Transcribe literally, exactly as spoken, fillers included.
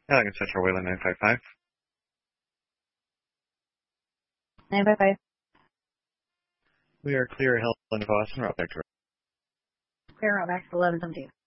Allegan Central Wayland nine five five. nine five five. We are clear, Helen to Boston, route back to Clear out back to eleven seventeen.